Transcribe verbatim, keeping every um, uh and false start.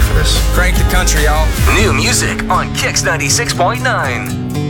for this. Crank the country, y'all. New music on Kicks ninety-six point nine.